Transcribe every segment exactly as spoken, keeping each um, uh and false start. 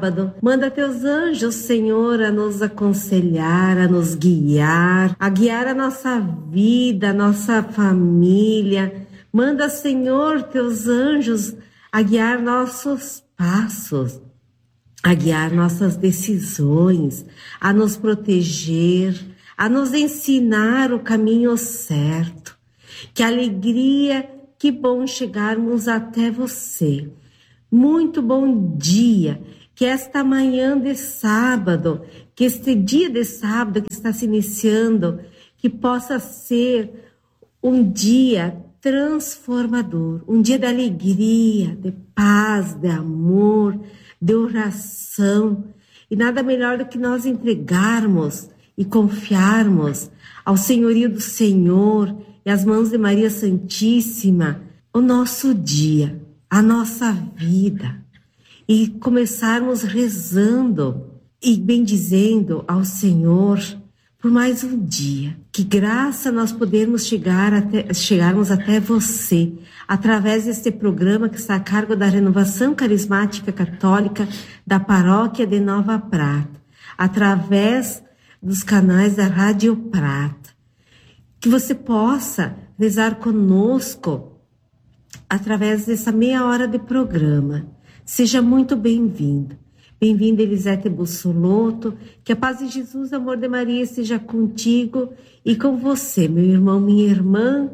sábado. Manda teus anjos, Senhor, a nos aconselhar, a nos guiar, a guiar a nossa vida, a nossa família. Manda, Senhor, teus anjos a guiar nossos passos, a guiar nossas decisões, a nos proteger, a nos ensinar o caminho certo. Que alegria, que bom chegarmos até você. Muito bom dia, que esta manhã de sábado, que este dia de sábado que está se iniciando, que possa ser um dia transformador, um dia de alegria, de paz, de amor, de oração. E nada melhor do que nós entregarmos e confiarmos ao senhorio do Senhor e às mãos de Maria Santíssima o nosso dia, a nossa vida, e começarmos rezando e bendizendo ao Senhor por mais um dia. Que graça nós podermos chegar até, chegarmos até você, através deste programa que está a cargo da Renovação Carismática Católica da Paróquia de Nova Prata, através dos canais da Rádio Prata. Que você possa rezar conosco através dessa meia hora de programa. Seja muito bem-vindo. Bem-vinda, Elisete Bussolotto. Que a paz de Jesus, o amor de Maria esteja contigo e com você, meu irmão, minha irmã,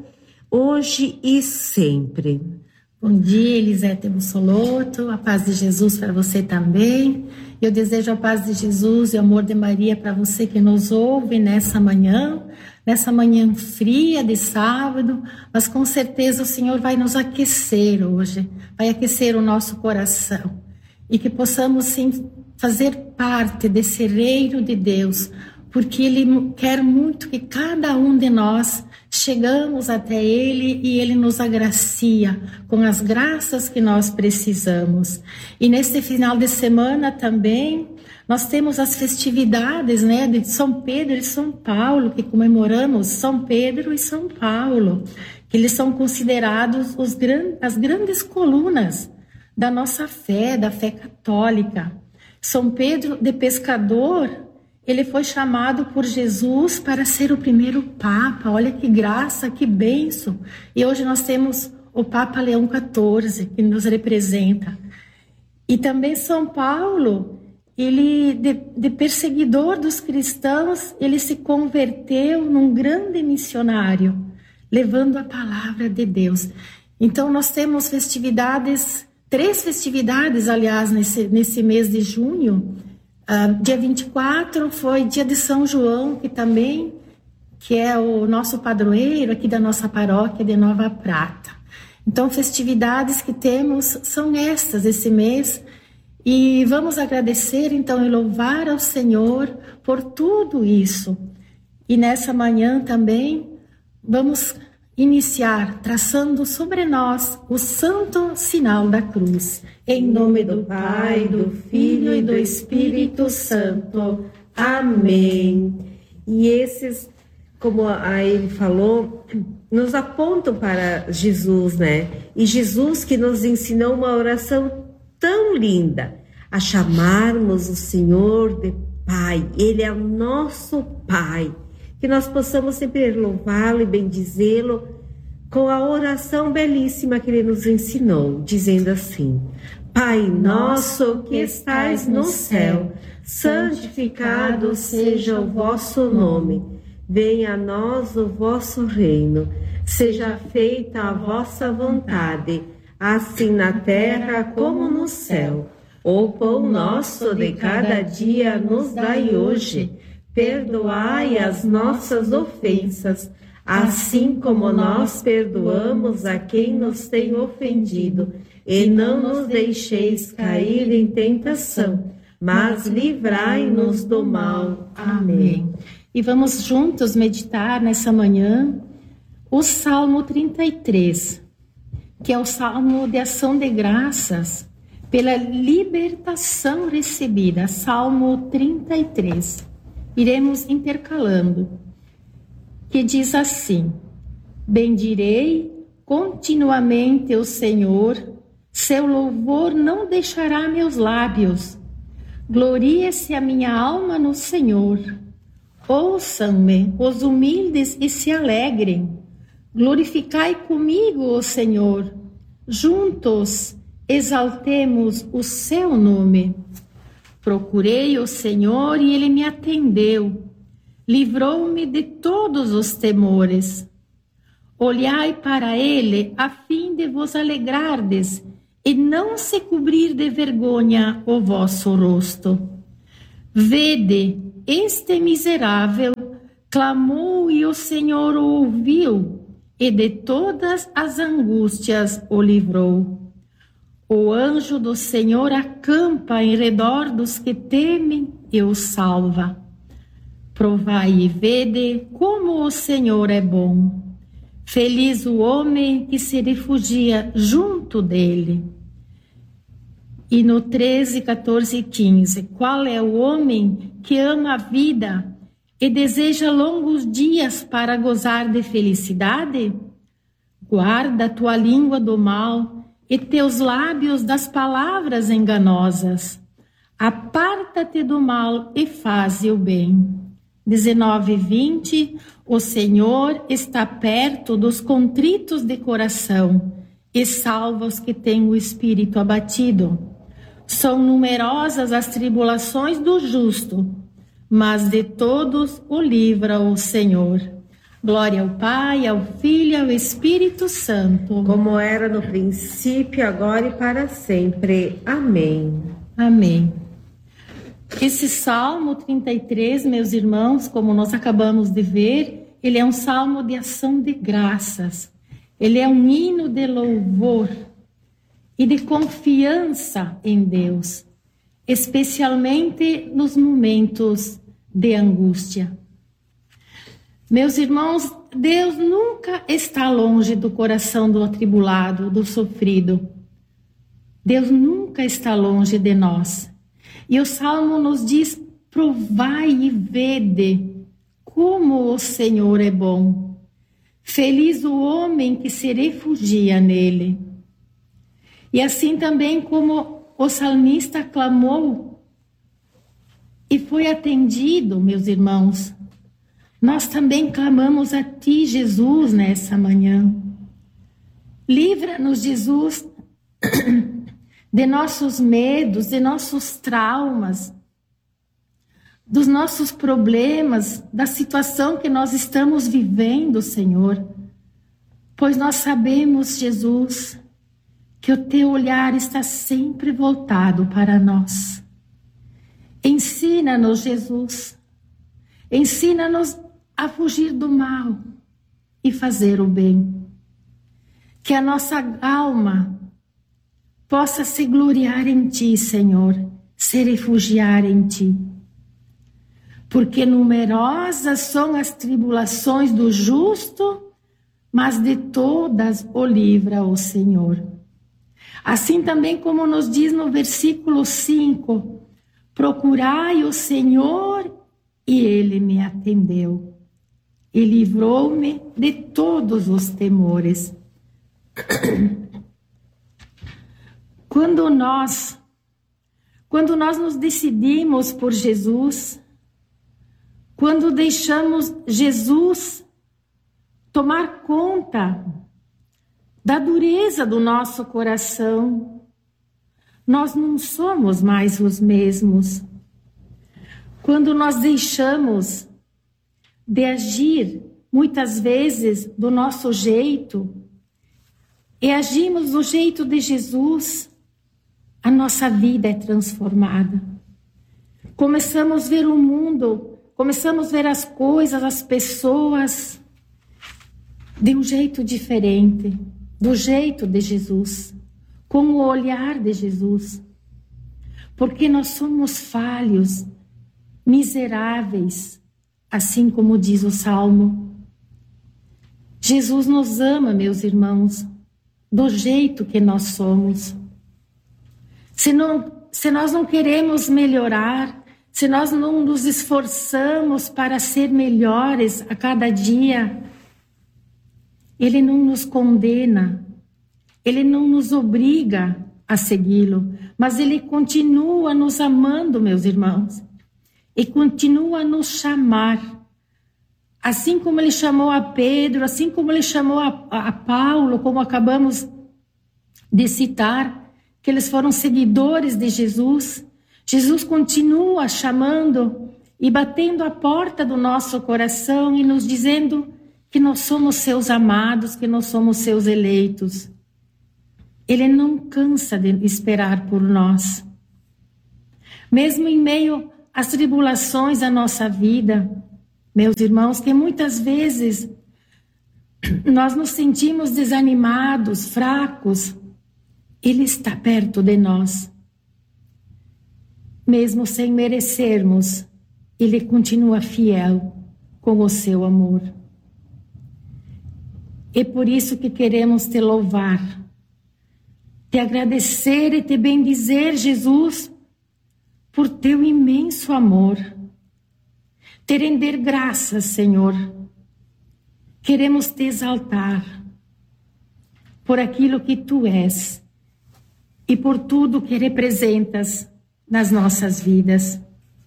hoje e sempre. Bom dia, Elisete Bussolotto. A paz de Jesus para você também. Eu desejo a paz de Jesus e o amor de Maria para você que nos ouve nessa manhã, nessa manhã fria de sábado, mas com certeza o Senhor vai nos aquecer hoje, vai aquecer o nosso coração. E que possamos sim fazer parte desse reino de Deus, porque Ele quer muito que cada um de nós chegamos até Ele e Ele nos agracia com as graças que nós precisamos. E neste final de semana também, nós temos as festividades, né, de São Pedro e São Paulo, que comemoramos São Pedro e São Paulo, que eles são considerados os gran- as grandes colunas da nossa fé, da fé católica. São Pedro, de pescador, ele foi chamado por Jesus para ser o primeiro Papa. Olha que graça, que bênção. E hoje nós temos o Papa Leão quatorze, que nos representa. E também São Paulo, ele, de, de perseguidor dos cristãos, ele se converteu num grande missionário, levando a palavra de Deus. Então nós temos festividades, três festividades, aliás, nesse, nesse mês de junho. Uh, dia vinte e quatro foi dia de São João, que também que é o nosso padroeiro aqui da nossa paróquia de Nova Prata. Então, festividades que temos são estas esse mês, e vamos agradecer então e louvar ao Senhor por tudo isso. E nessa manhã também vamos iniciar traçando sobre nós o santo sinal da cruz. Em nome do Pai, do Filho e do Espírito Santo. Amém. E esses, como a ele falou, nos apontam para Jesus, né? E Jesus que nos ensinou uma oração tão linda, a chamarmos o Senhor de Pai. Ele é o nosso Pai. Que nós possamos sempre louvá-lo e bendizê-lo com a oração belíssima que ele nos ensinou, dizendo assim: Pai nosso que estais no céu, santificado seja o vosso nome. Venha a nós o vosso reino. Seja feita a vossa vontade, assim na terra como no céu. O pão nosso de cada dia nos dai hoje. Perdoai as nossas ofensas, assim como nós perdoamos a quem nos tem ofendido. E não nos deixeis cair em tentação, mas livrai-nos do mal. Amém. E vamos juntos meditar nessa manhã o Salmo trinta e três, que é o Salmo de ação de graças pela libertação recebida. Salmo trinta e três. Iremos intercalando, que diz assim: bendirei continuamente o Senhor, seu louvor não deixará meus lábios. Glorie-se a minha alma no Senhor. Ouçam-me os humildes e se alegrem. Glorificai comigo o Senhor. Juntos exaltemos o seu nome. Procurei o Senhor e ele me atendeu. Livrou-me de todos os temores. Olhai para ele a fim de vos alegrardes e não se cobrir de vergonha o vosso rosto. Vede, este miserável clamou e o Senhor o ouviu e de todas as angústias o livrou. O anjo do Senhor acampa em redor dos que temem e o salva. Provai e vede como o Senhor é bom. Feliz o homem que se refugia junto dele. E no treze, quatorze e quinze, qual é o homem que ama a vida e deseja longos dias para gozar de felicidade? Guarda a tua língua do mal e teus lábios das palavras enganosas. Aparta-te do mal e faze o bem. dezenove e vinte, o Senhor está perto dos contritos de coração e salva os que têm o espírito abatido. São numerosas as tribulações do justo, mas de todos o livra o Senhor. Glória ao Pai, ao Filho e ao Espírito Santo. Como era no princípio, agora e para sempre. Amém. Amém. Esse Salmo trinta e três, meus irmãos, como nós acabamos de ver, ele é um salmo de ação de graças. Ele é um hino de louvor e de confiança em Deus, especialmente nos momentos de angústia. Meus irmãos, Deus nunca está longe do coração do atribulado, do sofrido. Deus nunca está longe de nós. E o Salmo nos diz, provai e vede como o Senhor é bom. Feliz o homem que se refugia nele. E assim também como o salmista clamou e foi atendido, meus irmãos, nós também clamamos a Ti, Jesus, nessa manhã. Livra-nos, Jesus, de nossos medos, de nossos traumas, dos nossos problemas, da situação que nós estamos vivendo, Senhor. Pois nós sabemos, Jesus, que o Teu olhar está sempre voltado para nós. Ensina-nos, Jesus. Ensina-nos a fugir do mal e fazer o bem. Que a nossa alma possa se gloriar em Ti, Senhor, se refugiar em Ti. Porque numerosas são as tribulações do justo, mas de todas o livra o Senhor. Assim também como nos diz no versículo cinco, procurai o Senhor e Ele me atendeu e livrou-me de todos os temores. Quando nós, quando nós nos decidimos por Jesus, quando deixamos Jesus tomar conta da dureza do nosso coração, nós não somos mais os mesmos. Quando nós deixamos de agir, muitas vezes, do nosso jeito, e agimos do jeito de Jesus, a nossa vida é transformada. Começamos a ver o mundo, começamos a ver as coisas, as pessoas, de um jeito diferente, do jeito de Jesus, com o olhar de Jesus. Porque nós somos falhos, miseráveis, assim como diz o Salmo. Jesus nos ama, meus irmãos, do jeito que nós somos. Se, não, se nós não queremos melhorar, se nós não nos esforçamos para ser melhores a cada dia, Ele não nos condena, Ele não nos obriga a segui-lo, mas Ele continua nos amando, meus irmãos, e continua a nos chamar, assim como Ele chamou a Pedro, assim como Ele chamou a, a Paulo, como acabamos de citar, que eles foram seguidores de Jesus. Jesus continua chamando e batendo a porta do nosso coração e nos dizendo que nós somos seus amados, que nós somos seus eleitos. Ele não cansa de esperar por nós. Mesmo em meio às tribulações da nossa vida, meus irmãos, que muitas vezes nós nos sentimos desanimados, fracos, Ele está perto de nós. Mesmo sem merecermos, Ele continua fiel com o seu amor. É por isso que queremos te louvar, te agradecer e te bendizer, Jesus, por teu imenso amor. Te render graças, Senhor. Queremos te exaltar por aquilo que tu és e por tudo que representas nas nossas vidas.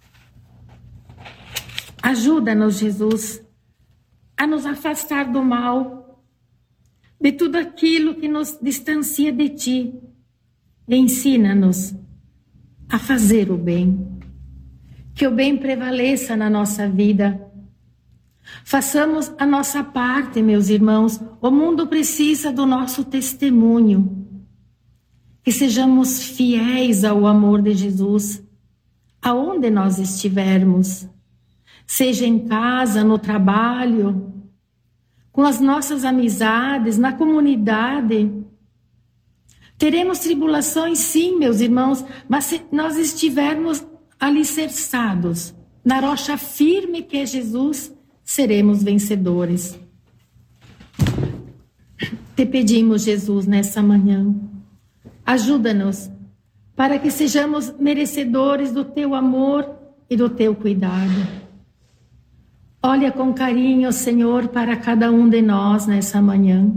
Ajuda-nos, Jesus, a nos afastar do mal, de tudo aquilo que nos distancia de ti. E ensina-nos a fazer o bem. Que o bem prevaleça na nossa vida. Façamos a nossa parte, meus irmãos. O mundo precisa do nosso testemunho. Que sejamos fiéis ao amor de Jesus, aonde nós estivermos. Seja em casa, no trabalho, com as nossas amizades, na comunidade. Teremos tribulações, sim, meus irmãos, mas se nós estivermos alicerçados na rocha firme que é Jesus, seremos vencedores. Te pedimos, Jesus, nessa manhã, ajuda-nos para que sejamos merecedores do teu amor e do teu cuidado. Olha com carinho, Senhor, para cada um de nós nessa manhã.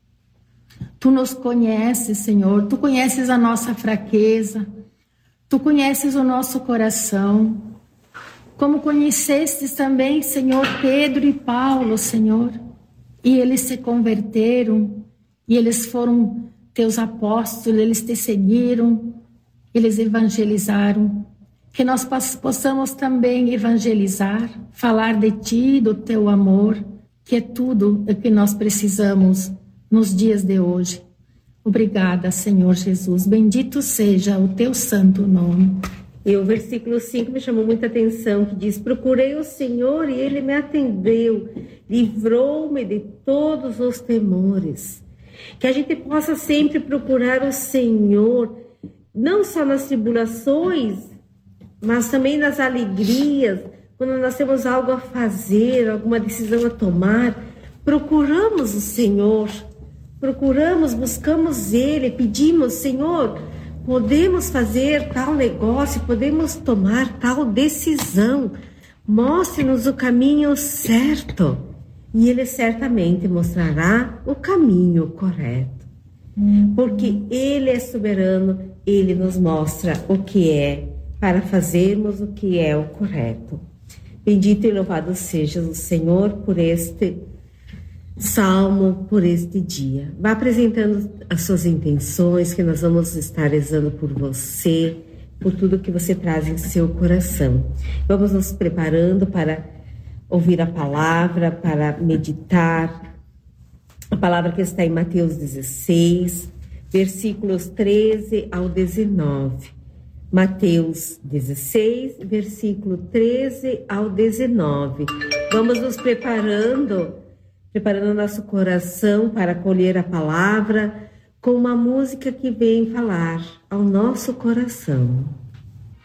Tu nos conheces, Senhor, Tu conheces a nossa fraqueza, Tu conheces o nosso coração, como conhecestes também, Senhor, Pedro e Paulo, Senhor, e eles se converteram, e eles foram Teus apóstolos, eles Te seguiram, eles evangelizaram. Que nós possamos também evangelizar, falar de Ti, do Teu amor, que é tudo o que nós precisamos nos dias de hoje. Obrigada, Senhor Jesus. Bendito seja o Teu santo nome. E o versículo cinco me chamou muita atenção, que diz: procurei o Senhor e Ele me atendeu, livrou-me de todos os temores. Que a gente possa sempre procurar o Senhor, não só nas tribulações, mas também nas alegrias, quando nós temos algo a fazer, alguma decisão a tomar, procuramos o Senhor, procuramos, buscamos Ele, pedimos: Senhor, podemos fazer tal negócio, podemos tomar tal decisão, mostre-nos o caminho certo, e Ele certamente mostrará o caminho correto, porque Ele é soberano, Ele nos mostra o que é, para fazermos o que é o correto. Bendito e louvado seja o Senhor por este salmo, por este dia. Vá apresentando as suas intenções, que nós vamos estar rezando por você, por tudo que você traz em seu coração. Vamos nos preparando para ouvir a palavra, para meditar. A palavra que está em Mateus dezesseis, versículos treze ao dezenove. Mateus dezesseis, versículo treze ao dezenove. Vamos nos preparando, preparando nosso coração para acolher a palavra com uma música que vem falar ao nosso coração.